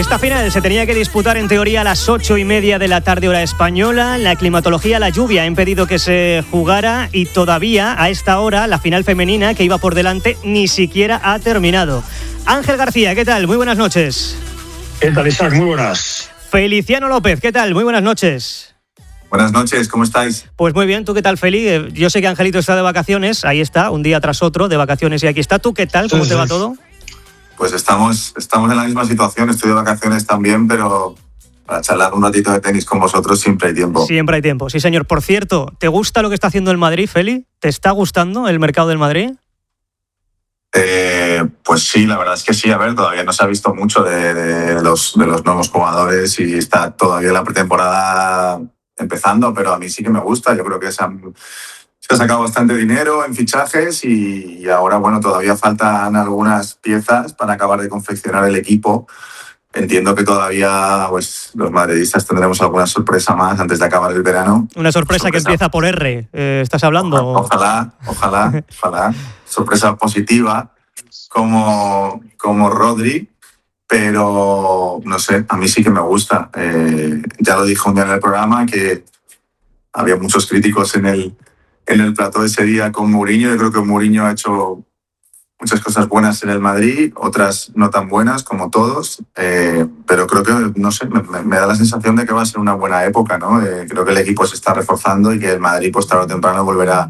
Esta final se tenía que disputar en teoría a las 8:30 de la tarde hora española. La climatología, la lluvia ha impedido que se jugara y todavía a esta hora la final femenina que iba por delante ni siquiera ha terminado. Ángel García, ¿qué tal? Muy buenas noches. ¿Qué tal, Isaac? Muy buenas. Feliciano López, ¿qué tal? Muy buenas noches. Buenas noches, ¿cómo estáis? Pues muy bien, ¿tú qué tal, Feli? Yo sé que Angelito está de vacaciones, ahí está, un día tras otro de vacaciones y aquí está. ¿Tú qué tal? ¿Cómo te va todo? Pues estamos en la misma situación, estoy de vacaciones también, pero para charlar un ratito de tenis con vosotros siempre hay tiempo. Siempre hay tiempo, sí señor. Por cierto, ¿te gusta lo que está haciendo el Madrid, Feli? ¿Te está gustando el mercado del Madrid? Pues sí, la verdad es que sí. A ver, todavía no se ha visto mucho de los nuevos jugadores y está todavía la pretemporada empezando, pero a mí sí que me gusta. Yo creo que se ha sacado bastante dinero en fichajes y ahora, bueno, todavía faltan algunas piezas para acabar de confeccionar el equipo. Entiendo que todavía pues, los madridistas tendremos alguna sorpresa más antes de acabar el verano. Una sorpresa que empieza por R, ¿estás hablando? Ojalá. Sorpresa positiva como Rodri, pero no sé, a mí sí que me gusta. Ya lo dijo un día en el programa que había muchos críticos en el plató ese día con Mourinho. Yo creo que Mourinho ha hecho muchas cosas buenas en el Madrid, otras no tan buenas como todos, pero creo que, no sé, me da la sensación de que va a ser una buena época, ¿no? Creo que el equipo se está reforzando y que el Madrid, pues tarde o temprano, volverá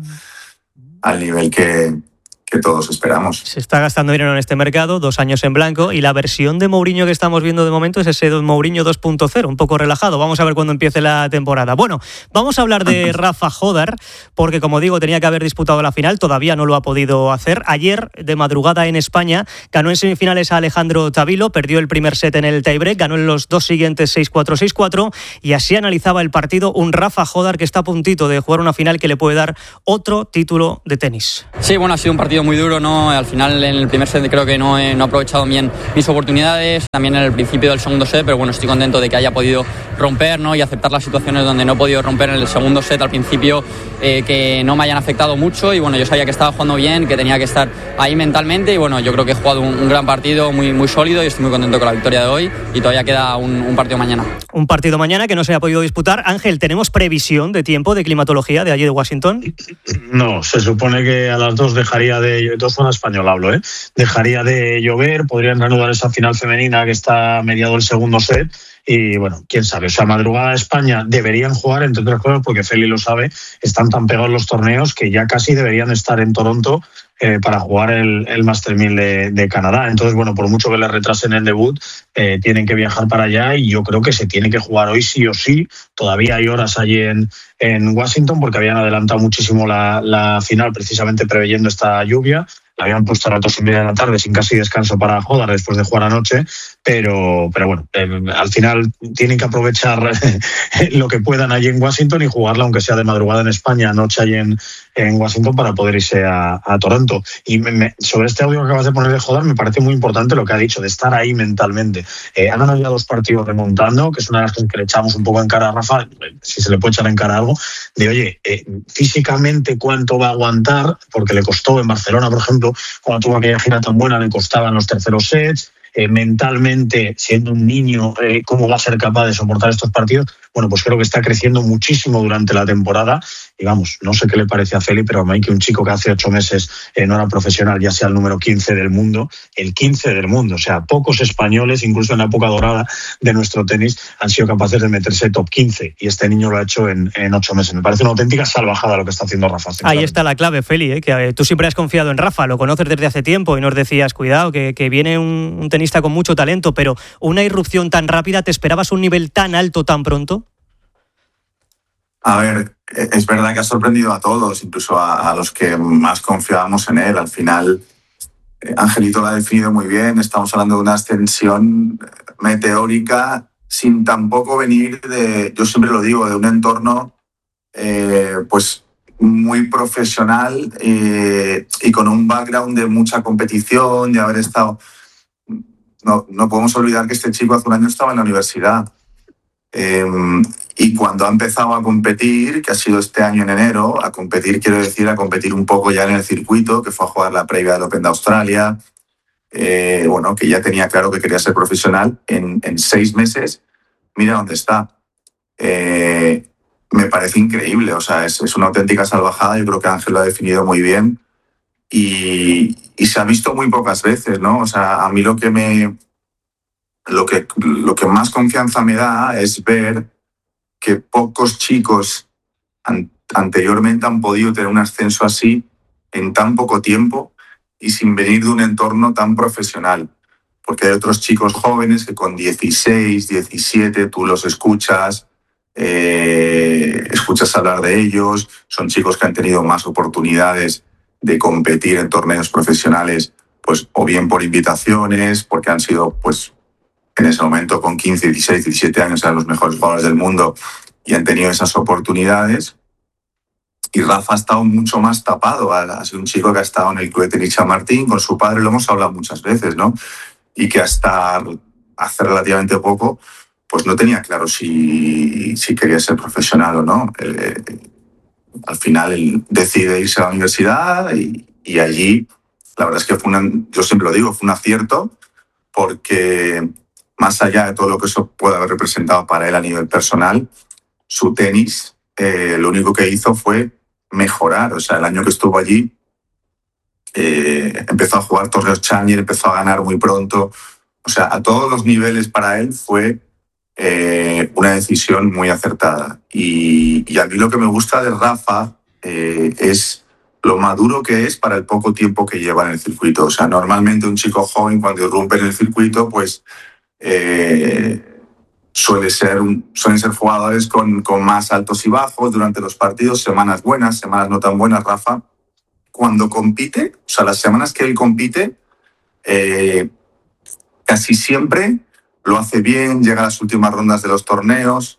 al nivel que todos esperamos. Se está gastando dinero en este mercado, 2 años en blanco, y la versión de Mourinho que estamos viendo de momento es ese Mourinho 2.0, un poco relajado. Vamos a ver cuándo empiece la temporada. Bueno, vamos a hablar de Rafa Jódar, porque como digo, tenía que haber disputado la final, todavía no lo ha podido hacer. Ayer, de madrugada en España, ganó en semifinales a Alejandro Tavilo, perdió el primer set en el tiebreak, ganó en los 2 siguientes 6-4, 6-4, y así analizaba el partido un Rafa Jódar que está a puntito de jugar una final que le puede dar otro título de tenis. Sí, bueno, ha sido un partido muy duro, ¿no? Al final en el primer set creo que no he aprovechado bien mis oportunidades, también en el principio del segundo set, pero bueno, estoy contento de que haya podido romper, ¿no? Y aceptar las situaciones donde no he podido romper en el segundo set al principio, que no me hayan afectado mucho, y bueno, yo sabía que estaba jugando bien, que tenía que estar ahí mentalmente, y bueno, yo creo que he jugado un gran partido, muy, muy sólido, y estoy muy contento con la victoria de hoy, y todavía queda un partido mañana. Un partido mañana que no se ha podido disputar. Ángel, ¿tenemos previsión de tiempo, de climatología de allí de Washington? No, se supone que a las 2 dejaría de... 2 zona española hablo, dejaría de llover, podrían reanudar esa final femenina que está mediado el segundo set. Y bueno, quién sabe, o sea, madrugada de España deberían jugar, entre otras cosas, porque Feli lo sabe, están tan pegados los torneos que ya casi deberían estar en Toronto para jugar el Master 1000 de Canadá. Entonces, bueno, por mucho que les retrasen el debut, tienen que viajar para allá, y yo creo que se tiene que jugar hoy sí o sí. Todavía hay horas allí en Washington, porque habían adelantado muchísimo la final precisamente preveyendo esta lluvia. La habían puesto a las 2:30 de la tarde sin casi descanso para Jódar después de jugar anoche, pero bueno, al final tienen que aprovechar lo que puedan allí en Washington y jugarla, aunque sea de madrugada en España, anoche allí en Washington, para poder irse a Toronto. Y sobre este audio que acabas de poner de Jódar, me parece muy importante lo que ha dicho, de estar ahí mentalmente. Han ganado ya 2 partidos remontando, que es una de las cosas que le echamos un poco en cara a Rafa, si se le puede echar en cara algo, de oye, físicamente cuánto va a aguantar, porque le costó en Barcelona, por ejemplo, cuando tuvo aquella gira tan buena, le costaban los terceros sets. Mentalmente, siendo un niño, cómo va a ser capaz de soportar estos partidos. Bueno, pues creo que está creciendo muchísimo durante la temporada, y vamos, no sé qué le parece a Feli, pero a mí que un chico que hace 8 meses no era profesional, ya sea el número 15 del mundo, el 15 del mundo, o sea, pocos españoles, incluso en la época dorada de nuestro tenis, han sido capaces de meterse top 15, y este niño lo ha hecho en 8 meses. Me parece una auténtica salvajada lo que está haciendo Rafa. Ahí está la clave, Feli, que tú siempre has confiado en Rafa, lo conoces desde hace tiempo y nos decías, cuidado, que viene un tenista con mucho talento, pero una irrupción tan rápida, ¿te esperabas un nivel tan alto tan pronto? A ver, es verdad que ha sorprendido a todos, incluso a los que más confiábamos en él. Al final, Angelito lo ha definido muy bien, estamos hablando de una ascensión meteórica sin tampoco venir yo siempre lo digo, de un entorno pues muy profesional y con un background de mucha competición, de haber estado... No podemos olvidar que este chico hace un año estaba en la universidad. Y cuando ha empezado a competir, que ha sido este año en enero, a competir quiero decir a competir un poco ya en el circuito, que fue a jugar la previa del Open de Australia, bueno, que ya tenía claro que quería ser profesional, en 6 meses, mira dónde está. Me parece increíble, o sea, es una auténtica salvajada. Yo creo que Ángel lo ha definido muy bien y se ha visto muy pocas veces, ¿no? O sea, a mí lo que más confianza me da es ver que pocos chicos anteriormente han podido tener un ascenso así en tan poco tiempo y sin venir de un entorno tan profesional. Porque hay otros chicos jóvenes que con 16, 17 tú los escuchas hablar de ellos, son chicos que han tenido más oportunidades de competir en torneos profesionales, pues o bien por invitaciones, porque han sido, pues en ese momento con 15, 16, 17 años eran los mejores jugadores del mundo y han tenido esas oportunidades. Y Rafa ha estado mucho más tapado, ha sido un chico que ha estado en el club de tenis Chamartín con su padre, lo hemos hablado muchas veces, ¿no? Y que hasta hace relativamente poco pues no tenía claro si quería ser profesional o no. Al final él decide irse a la universidad y allí, la verdad es que yo siempre lo digo, fue un acierto, porque más allá de todo lo que eso puede haber representado para él a nivel personal, su tenis lo único que hizo fue mejorar. O sea, el año que estuvo allí empezó a jugar torneos Challenger, empezó a ganar muy pronto. O sea, a todos los niveles para él fue una decisión muy acertada. Y a mí lo que me gusta de Rafa es lo maduro que es para el poco tiempo que lleva en el circuito. O sea, normalmente un chico joven cuando irrumpe en el circuito, pues suelen ser jugadores con más altos y bajos durante los partidos, semanas buenas, semanas no tan buenas. Rafa, cuando compite, o sea, las semanas que él compite, casi siempre lo hace bien, llega a las últimas rondas de los torneos.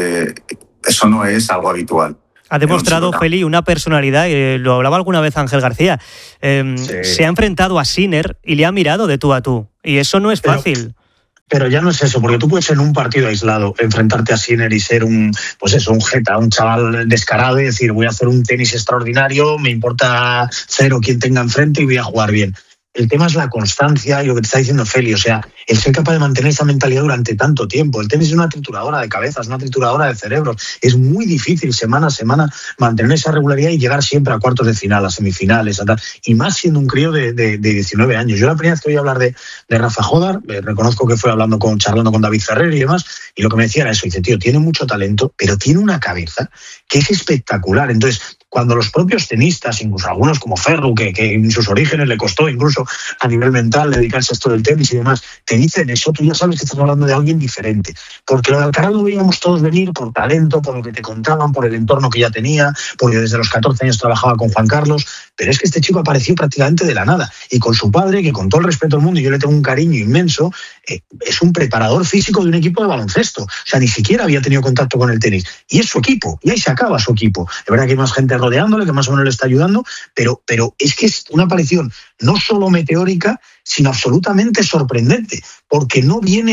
Eso no es algo habitual. Ha demostrado, Feli, una personalidad, lo hablaba alguna vez Ángel García, Sí. se ha enfrentado a Sinner y le ha mirado de tú a tú, y eso no es fácil. Pero ya no es eso, porque tú puedes en un partido aislado enfrentarte a Sinner y ser un jeta, un chaval descarado y decir, voy a hacer un tenis extraordinario, me importa cero quién tenga enfrente y voy a jugar bien. El tema es la constancia y lo que te está diciendo Feli, o sea, el ser capaz de mantener esa mentalidad durante tanto tiempo. El tenis es una trituradora de cabezas, una trituradora de cerebros. Es muy difícil semana a semana mantener esa regularidad y llegar siempre a cuartos de final, a semifinales, a tal. Y más siendo un crío de 19 años. Yo la primera vez que oí hablar de Rafa Jódar, reconozco que fue charlando con David Ferrer y demás, y lo que me decía era eso, dice, tío, tiene mucho talento, pero tiene una cabeza que es espectacular. Entonces, cuando los propios tenistas, incluso algunos como Ferru, que en sus orígenes le costó incluso a nivel mental dedicarse a esto del tenis y demás, te dicen eso, tú ya sabes que estás hablando de alguien diferente. Porque lo de Alcaraz lo veíamos todos venir por talento, por lo que te contaban, por el entorno que ya tenía, porque desde los 14 años trabajaba con Juan Carlos, pero es que este chico apareció prácticamente de la nada. Y con su padre, que con todo el respeto del mundo, y yo le tengo un cariño inmenso, es un preparador físico de un equipo de baloncesto. O sea, ni siquiera había tenido contacto con el tenis. Y es su equipo, y ahí se acaba su equipo. Es verdad que hay más gente rodeándole, que más o menos le está ayudando, pero es que es una aparición no solo meteórica, sino absolutamente sorprendente, porque no viene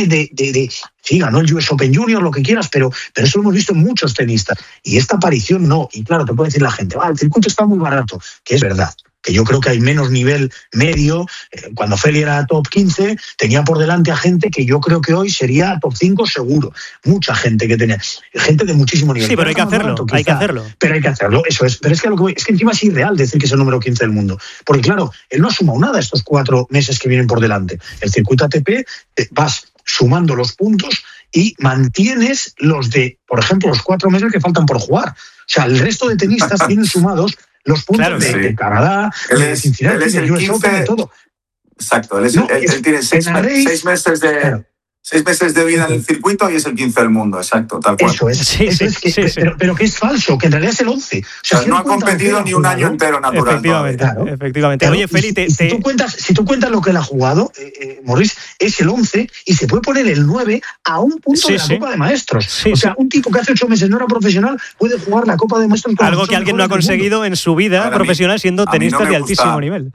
sí, ganó el US Open Junior, lo que quieras, pero eso lo hemos visto en muchos tenistas, y esta aparición no. Y claro, te puede decir la gente, el circuito está muy barato, que es verdad, que yo creo que hay menos nivel medio. Cuando Feli era top 15, tenía por delante a gente que yo creo que hoy sería top 5 seguro. Mucha gente que tenía, gente de muchísimo nivel. Sí, pero hay que hacerlo, hay que hacerlo. Pero hay que hacerlo, eso es. Pero es que, es que encima es irreal decir que es el número 15 del mundo. Porque claro, él no ha sumado nada estos 4 meses que vienen por delante. El circuito ATP, vas sumando los puntos y mantienes los de, por ejemplo, los 4 meses que faltan por jugar. O sea, el resto de tenistas tienen sumados los puntos de Canadá, de Cincinnati, de US Open, de todo. Exacto, él tiene 6 meses de... Claro. 6 meses de vida en el circuito y es el 15 del mundo, exacto, tal cual. Eso es, pero que es falso, que en realidad es el 11. O sea, no ha competido ni un año entero natural. Efectivamente. Claro. Oye, Feli, si tú cuentas lo que él ha jugado, Maurice, es el 11 y se puede poner el 9 a un punto de la Copa de Maestros. O sea, un tipo que hace 8 meses no era profesional puede jugar la Copa de Maestros. Algo que alguien no ha conseguido en su vida profesional siendo tenista de altísimo nivel.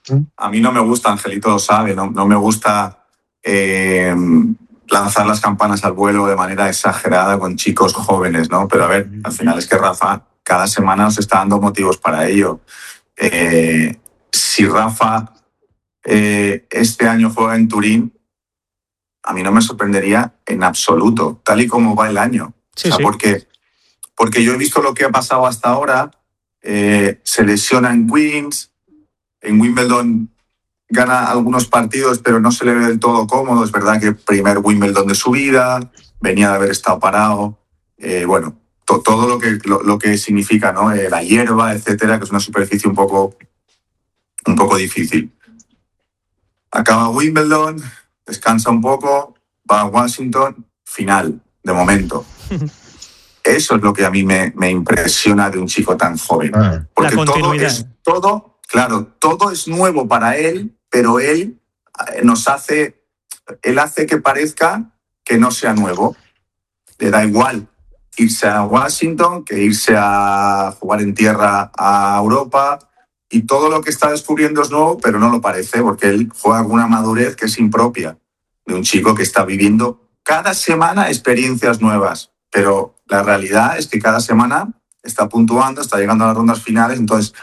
A mí no me gusta, Angelito lo sabe, no me gusta lanzar las campanas al vuelo de manera exagerada con chicos jóvenes, ¿no? Pero a ver, al final es que Rafa cada semana nos está dando motivos para ello. Si Rafa este año juega en Turín, a mí no me sorprendería en absoluto, tal y como va el año. Sí, o sea, sí. porque yo he visto lo que ha pasado hasta ahora. Se lesiona en Queens, en Wimbledon gana algunos partidos, pero no se le ve del todo cómodo. Es verdad que primer Wimbledon de su vida, venía de haber estado parado. Bueno, todo lo que significa, ¿no? La hierba, etcétera, que es una superficie un poco difícil. Acaba Wimbledon, descansa un poco, va a Washington, final, de momento. Eso es lo que a mí me impresiona de un chico tan joven. Porque todo es nuevo para él, pero él hace que parezca que no sea nuevo. Le da igual irse a Washington que irse a jugar en tierra a Europa, y todo lo que está descubriendo es nuevo, pero no lo parece, porque él juega con una madurez que es impropia de un chico que está viviendo cada semana experiencias nuevas. Pero la realidad es que cada semana está puntuando, está llegando a las rondas finales. Entonces,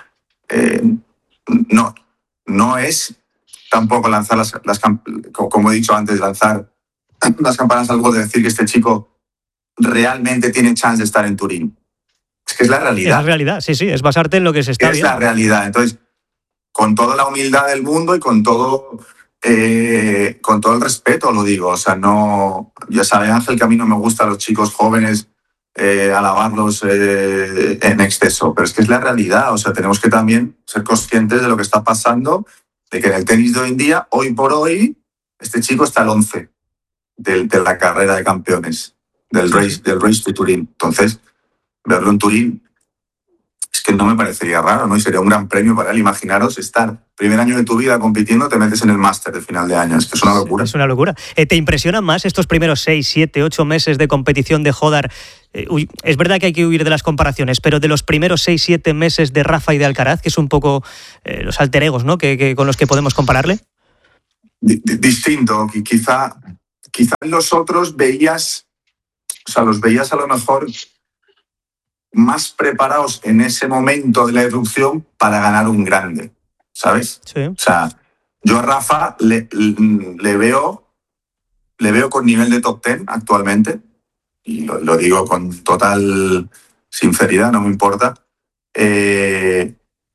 no es tampoco lanzar como he dicho antes, lanzar las campanas al vuelo de decir que este chico realmente tiene chance de estar en Turín. Es que es la realidad. Es la realidad, sí, es basarte en lo que se está viendo. Es la realidad. Entonces, con toda la humildad del mundo y con todo el respeto, lo digo. O sea, no, ya sabe Ángel que a mí no me gustan los chicos jóvenes alabarlos en exceso, pero es que es la realidad. O sea, tenemos que también ser conscientes de lo que está pasando, de que en el tenis de hoy en día, hoy por hoy, este chico está al 11 de la carrera de campeones, del Race to Turín. Entonces, verlo en Turín es que no me parecería raro, ¿no? Y sería un gran premio para él. Imaginaros estar primer año de tu vida compitiendo, te metes en el máster de final de año. Es que es una locura. Es una locura. ¿Te impresionan más estos primeros 6, 7, 8 meses de competición de Hodar? Es verdad que hay que huir de las comparaciones, pero de los primeros 6, 7 meses de Rafa y de Alcaraz, que es un poco los alter egos, ¿no? que con los que podemos compararle. Distinto. Quizá los otros los veías a lo mejor más preparados en ese momento de la erupción para ganar un grande, ¿sabes? Sí. O sea, yo a Rafa le veo con nivel de top 10 actualmente, y lo digo con total sinceridad, no me importa. Pero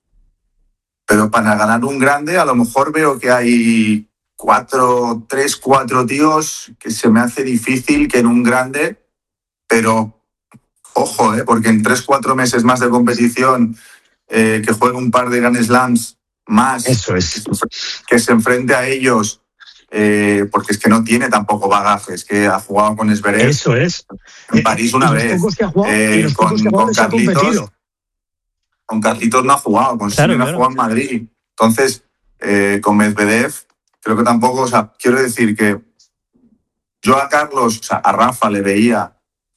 para ganar un grande a lo mejor veo que hay 4 tíos que se me hace difícil que en un grande, pero ojo, porque en 3-4 meses más de competición, que juegue un par de Grand Slams más, eso es, que se enfrente a ellos, porque es que no tiene tampoco bagaje, es que ha jugado con Zverev. Eso es. En París una vez. Con Carlitos. Con Carlitos no ha jugado, con Sinner ha jugado en Madrid. Entonces, con Medvedev, creo que tampoco, o sea, quiero decir que yo a Carlos, o sea, a Rafa le veía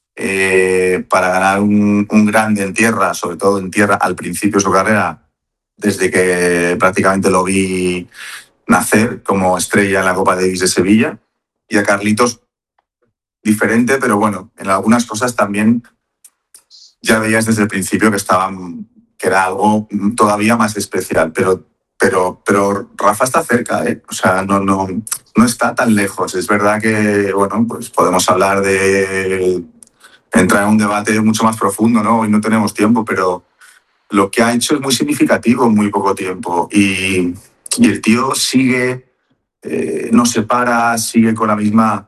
para ganar un grande en tierra, sobre todo en tierra al principio de su carrera, desde que prácticamente lo vi nacer como estrella en la Copa Davis de Sevilla, y a Carlitos diferente, pero bueno, en algunas cosas también ya veías desde el principio que era algo todavía más especial, pero Rafa está cerca, o sea, no está tan lejos. Es verdad que, bueno, pues podemos hablar de entrar en un debate mucho más profundo, ¿no? Hoy no tenemos tiempo, pero lo que ha hecho es muy significativo en muy poco tiempo, y el tío sigue, no se para, sigue con las mismas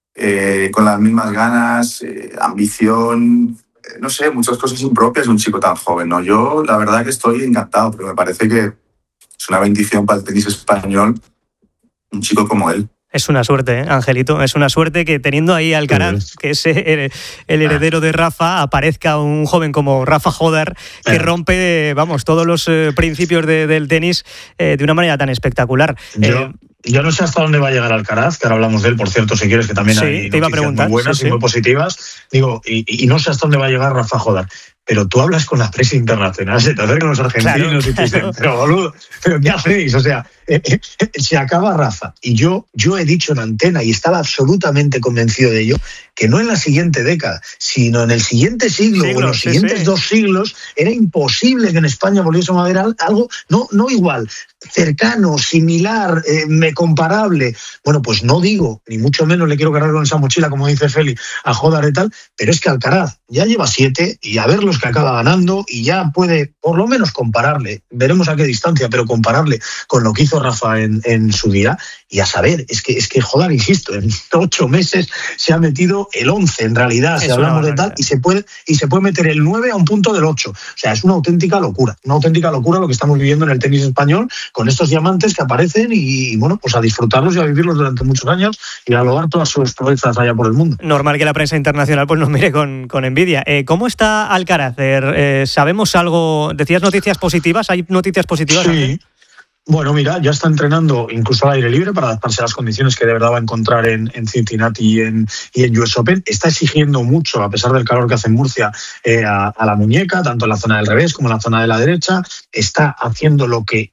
ganas, ambición, no sé, muchas cosas impropias de un chico tan joven, ¿no? Yo la verdad que estoy encantado, pero me parece que es una bendición para el tenis español un chico como él. Es una suerte, Angelito, es una suerte que teniendo ahí a Alcaraz, que es el heredero de Rafa, aparezca un joven como Rafa Hodar, que rompe, todos los principios del tenis de una manera tan espectacular. Yo no sé hasta dónde va a llegar Alcaraz, que ahora hablamos de él, por cierto, si quieres, que también hay noticias muy buenas y muy positivas. Digo, y no sé hasta dónde va a llegar Rafa Hodar. pero tú hablas con la prensa internacional, se te acercan los argentinos y te dicen, pero boludo, ¿pero qué hacéis? O sea, se acaba Rafa. Y yo he dicho en antena, y estaba absolutamente convencido de ello, que no en la siguiente década, sino en el siguiente siglo o en los siguientes 2 siglos, era imposible que en España volviésemos a ver algo, no igual, cercano, similar, comparable. Bueno, pues no digo, ni mucho menos le quiero cargar con esa mochila, como dice Feli, a Hodar y tal, pero es que Alcaraz ya lleva 7 y a ver los que acaba ganando y ya puede por lo menos compararle, veremos a qué distancia, pero compararle con lo que hizo Rafa en su día. Y a saber, es que Hodar, insisto, en 8 meses se ha metido el 11 en realidad, si hablamos de tal, y se puede meter el 9 a un punto del 8. O sea, es una auténtica locura lo que estamos viviendo en el tenis español, con estos diamantes que aparecen y bueno, pues a disfrutarlos y a vivirlos durante muchos años y a lograr todas sus proezas allá por el mundo. Normal que la prensa internacional pues nos mire con envidia. ¿Cómo está Alcaraz? ¿Sabemos algo? ¿Decías noticias positivas? ¿Hay noticias positivas? Sí. Bueno, mira, ya está entrenando incluso al aire libre para adaptarse a las condiciones que de verdad va a encontrar en Cincinnati y en US Open. Está exigiendo mucho, a pesar del calor que hace en Murcia, a la muñeca, tanto en la zona del revés como en la zona de la derecha. Está haciendo lo que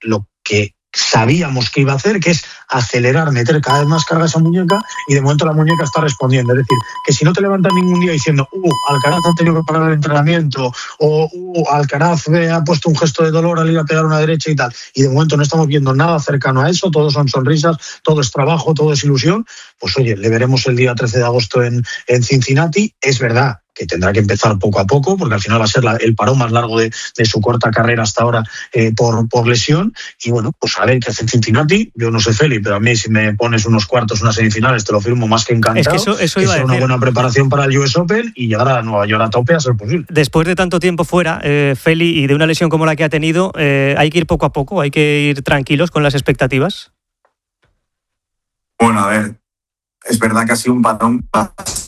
sabíamos que iba a hacer, que es acelerar, meter cada vez más carga a esa muñeca, y de momento la muñeca está respondiendo. Es decir, que si no te levantas ningún día diciendo Alcaraz ha tenido que parar el entrenamiento, o Alcaraz ha puesto un gesto de dolor al ir a pegar una derecha y tal, y de momento no estamos viendo nada cercano a eso, todo son sonrisas, todo es trabajo, todo es ilusión, pues oye, le veremos el día 13 de agosto en Cincinnati. Es verdad que tendrá que empezar poco a poco, porque al final va a ser el parón más largo de su corta carrera hasta ahora por lesión. Y bueno, pues a ver qué hace en Cincinnati. Yo no sé, Feli, pero a mí si me pones unos cuartos, unas semifinales, te lo firmo más que encantado. Es que eso iba a decir. Una buena preparación para el US Open y llegar a Nueva York a tope a ser posible. Después de tanto tiempo fuera, Feli, y de una lesión como la que ha tenido, hay que ir poco a poco, hay que ir tranquilos con las expectativas. Bueno, a ver, es verdad que ha sido un parón bastante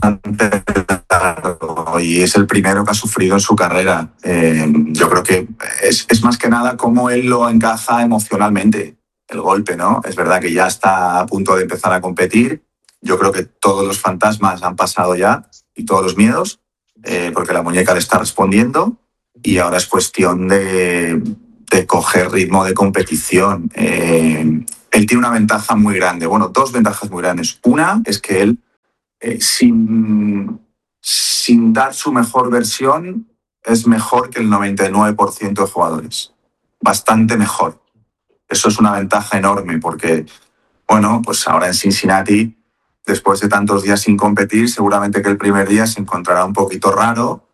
largo y es el primero que ha sufrido en su carrera. Yo creo que es más que nada cómo él lo encaja emocionalmente, el golpe, ¿no? Es verdad que ya está a punto de empezar a competir. Yo creo que todos los fantasmas han pasado ya y todos los miedos, porque la muñeca le está respondiendo y ahora es cuestión de coger ritmo de competición. Él tiene una ventaja muy grande, bueno, 2 ventajas muy grandes. Una es que él, sin dar su mejor versión, es mejor que el 99% de jugadores. Bastante mejor. Eso es una ventaja enorme porque, bueno, pues ahora en Cincinnati, después de tantos días sin competir, seguramente que el primer día se encontrará un poquito raro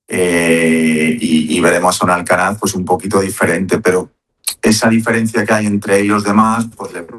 y veremos a un Alcaraz pues un poquito diferente, pero esa diferencia que hay entre él y los demás pues le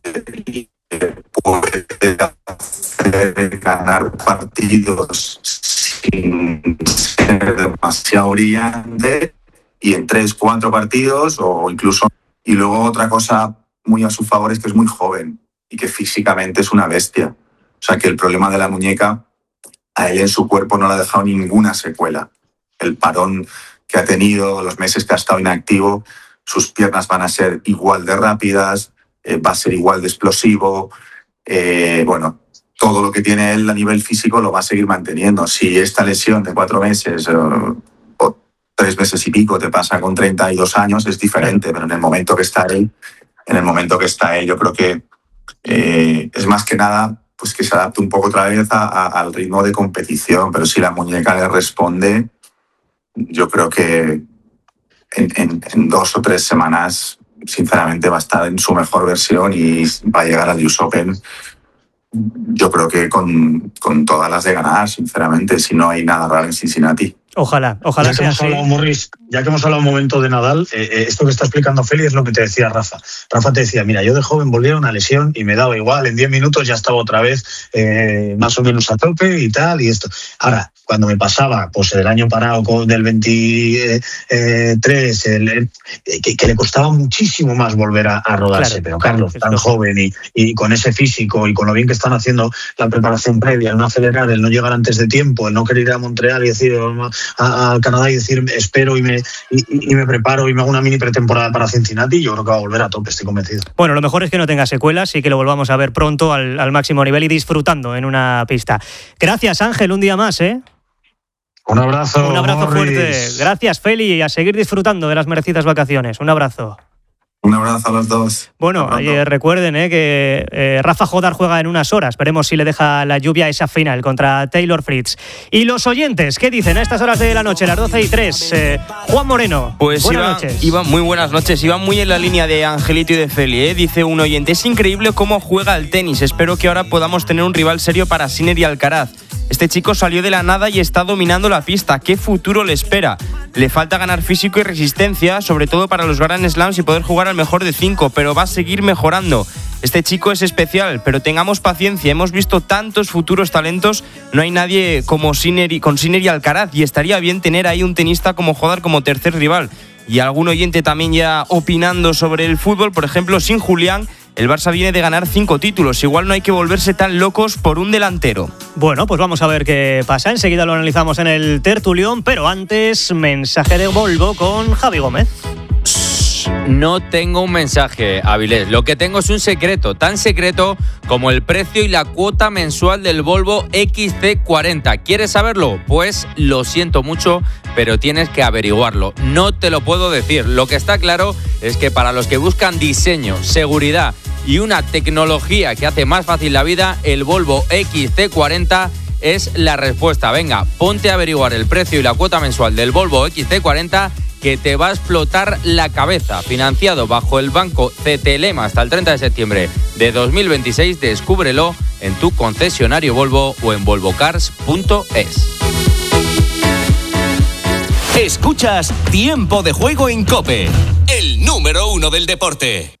puede hacer ganar partidos sin ser demasiado brillante y en 3-4 partidos o incluso. Y luego otra cosa muy a su favor es que es muy joven y que físicamente es una bestia. O sea que el problema de la muñeca a él en su cuerpo no le ha dejado ninguna secuela. El parón que ha tenido, los meses que ha estado inactivo, sus piernas van a ser igual de rápidas, va a ser igual de explosivo. Bueno, todo lo que tiene él a nivel físico lo va a seguir manteniendo. Si esta lesión de 4 meses o 3 meses y pico te pasa con 32 años, es diferente, pero en el momento que está él, yo creo que es más que nada pues que se adapte un poco otra vez al ritmo de competición, pero si la muñeca le responde, yo creo que en 2 o 3 semanas, sinceramente, va a estar en su mejor versión y va a llegar al US Open, yo creo que con todas las de ganar, sinceramente, si no hay nada raro en Cincinnati. Ojalá sea así. Morris, ya que hemos hablado un momento de Nadal, esto que está explicando Feli es lo que te decía Rafa. Rafa te decía, mira, yo de joven volví a una lesión y me daba igual, en 10 minutos ya estaba otra vez más o menos a tope y tal, y esto. Ahora, cuando me pasaba pues el año parado del 23, que le costaba muchísimo más volver a rodarse, claro, pero Carlos, tan joven y con ese físico y con lo bien que están haciendo la preparación previa, el no acelerar, el no llegar antes de tiempo, el no querer ir a Montreal y decir a Canadá y decir espero y me preparo y me hago una mini pretemporada para Cincinnati, yo creo que va a volver a tope, estoy convencido. Bueno, lo mejor es que no tenga secuelas y que lo volvamos a ver pronto al máximo nivel y disfrutando en una pista. Gracias, Ángel, un día más, ¿eh? Un abrazo fuerte. Gracias, Feli, y a seguir disfrutando de las merecidas vacaciones. Un abrazo. Un abrazo a los dos. Bueno, recuerden que Rafa Jodar juega en unas horas. Veremos si le deja la lluvia esa final contra Taylor Fritz. Y los oyentes, ¿qué dicen a estas horas de la noche, las 12:03? Juan Moreno, pues buenas noches. Muy buenas noches. Iba muy en la línea de Angelito y de Feli. Dice un oyente, es increíble cómo juega al tenis. Espero que ahora podamos tener un rival serio para Sinner y Alcaraz. Este chico salió de la nada y está dominando la pista. ¿Qué futuro le espera? Le falta ganar físico y resistencia, sobre todo para los Grand Slams y poder jugar al mejor de 5, pero va a seguir mejorando. Este chico es especial, pero tengamos paciencia. Hemos visto tantos futuros talentos. No hay nadie como Sinner y Alcaraz, y estaría bien tener ahí un tenista como Jodar como tercer rival. Y algún oyente también ya opinando sobre el fútbol, por ejemplo, sin Julián, el Barça viene de ganar 5 títulos. Igual no hay que volverse tan locos por un delantero. Bueno, pues vamos a ver qué pasa. Enseguida lo analizamos en el tertulión, pero antes, mensaje de Volvo con Javi Gómez. No tengo un mensaje, Avilés. Lo que tengo es un secreto, tan secreto como el precio y la cuota mensual del Volvo XC40. ¿Quieres saberlo? Pues lo siento mucho, pero tienes que averiguarlo. No te lo puedo decir. Lo que está claro es que para los que buscan diseño, seguridad y una tecnología que hace más fácil la vida, el Volvo XC40 es la respuesta. Venga, ponte a averiguar el precio y la cuota mensual del Volvo XC40, que te va a explotar la cabeza. Financiado bajo el banco CTLM hasta el 30 de septiembre de 2026. Descúbrelo en tu concesionario Volvo o en volvocars.es. Escuchas Tiempo de Juego en COPE, el número 1 del deporte.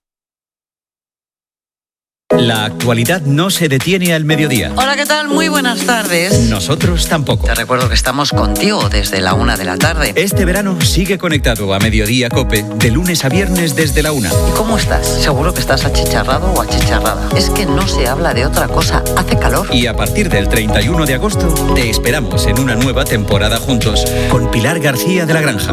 La actualidad no se detiene al mediodía. Hola, ¿qué tal? Muy buenas tardes. Nosotros tampoco. Te recuerdo que estamos contigo desde la 1 de la tarde. Este verano sigue conectado a Mediodía COPE, de lunes a viernes desde la 1. ¿Y cómo estás? Seguro que estás achicharrado o achicharrada. Es que no se habla de otra cosa. Hace calor. Y a partir del 31 de agosto te esperamos en una nueva temporada juntos con Pilar García de la Granja.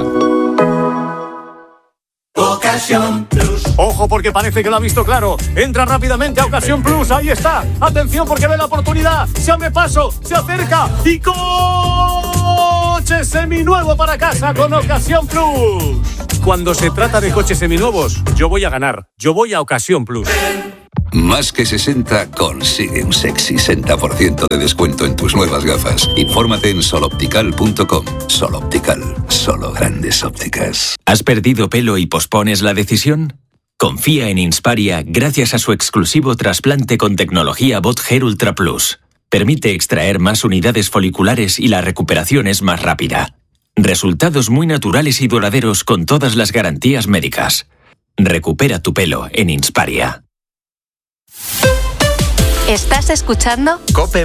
Ocasión Plus. Ojo, porque parece que lo ha visto claro. Entra rápidamente a Ocasión Plus. Ahí está. Atención, porque ve la oportunidad. Se abre paso, se acerca y coche seminuevo para casa con Ocasión Plus. Cuando se trata de coches seminuevos, yo voy a ganar. Yo voy a Ocasión Plus. Más que 60 consigue un sexy 60% de descuento en tus nuevas gafas. Infórmate en soloptical.com. Soloptical, solo grandes ópticas. ¿Has perdido pelo y pospones la decisión? Confía en Insparia gracias a su exclusivo trasplante con tecnología Bot Hair Ultra Plus. Permite extraer más unidades foliculares y la recuperación es más rápida. Resultados muy naturales y duraderos con todas las garantías médicas. Recupera tu pelo en Insparia. ¿Estás escuchando? COPE